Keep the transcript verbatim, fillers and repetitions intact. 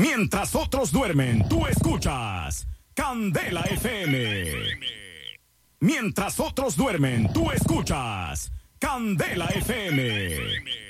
Mientras otros duermen, tú escuchas Candela F M. Mientras otros duermen, tú escuchas Candela F M.